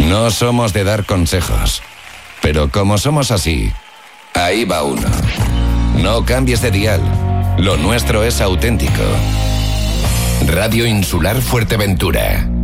No somos de dar consejos, pero como somos así, ahí va uno. No cambies de dial. Lo nuestro es auténtico. Radio Insular Fuerteventura.